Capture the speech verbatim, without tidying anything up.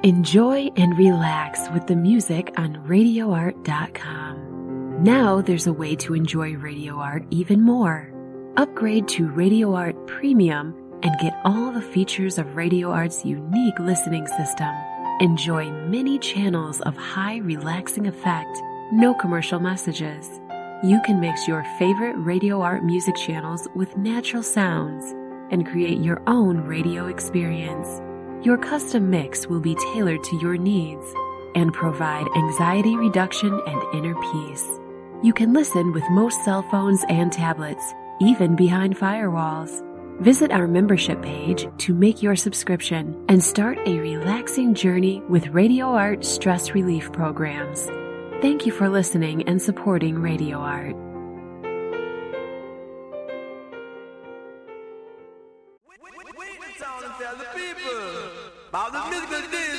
Enjoy and relax with the music on radio art dot com. Now there's a way to enjoy Radio Art even more. Upgrade to Radio Art Premium and get all the features of Radio Art's unique listening system. Enjoy many channels of high relaxing effect, no commercial messages. You can mix your favorite Radio Art music channels with natural sounds and create your own radio experience. Your custom mix will be tailored to your needs and provide anxiety reduction and inner peace. You can listen with most cell phones and tablets, even behind firewalls. Visit our membership page to make your subscription and start a relaxing journey with Radio Art stress relief programs. Thank you for listening and supporting Radio Art. About the music